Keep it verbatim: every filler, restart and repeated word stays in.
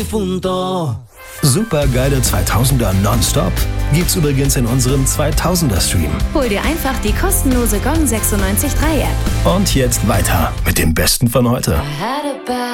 Super geile zweitausender nonstop gibt's übrigens in unserem zweitausender Stream. Hol dir einfach die kostenlose Gong sechsundneunzig Komma drei App. Und jetzt weiter mit dem Besten von heute.